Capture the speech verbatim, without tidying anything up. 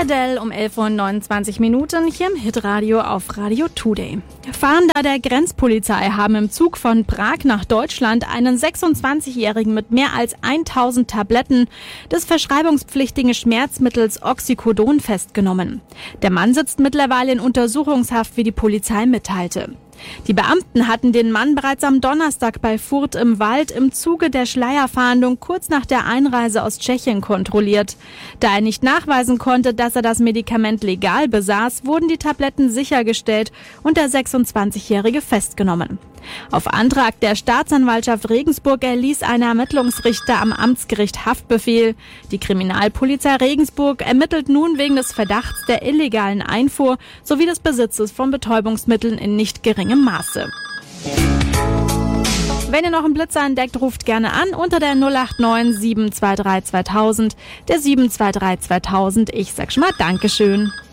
Adele um elf Uhr neunundzwanzig Minuten hier im Hitradio auf Radio Today. Fahnder der Grenzpolizei haben im Zug von Prag nach Deutschland einen sechsundzwanzigjährigen mit mehr als tausend Tabletten des verschreibungspflichtigen Schmerzmittels Oxycodon festgenommen. Der Mann sitzt mittlerweile in Untersuchungshaft, wie die Polizei mitteilte. Die Beamten hatten den Mann bereits am Donnerstag bei Furth im Wald im Zuge der Schleierfahndung kurz nach der Einreise aus Tschechien kontrolliert. Da er nicht nachweisen konnte, dass er das Medikament legal besaß, wurden die Tabletten sichergestellt und der sechsundzwanzigjährige festgenommen. Auf Antrag der Staatsanwaltschaft Regensburg erließ ein Ermittlungsrichter am Amtsgericht Haftbefehl. Die Kriminalpolizei Regensburg ermittelt nun wegen des Verdachts der illegalen Einfuhr sowie des Besitzes von Betäubungsmitteln in nicht geringem Maße. Wenn ihr noch einen Blitzer entdeckt, ruft gerne an unter der null acht neun sieben zwei drei zweitausend, der sieben zwei drei zweitausend. Ich sag schon mal Dankeschön.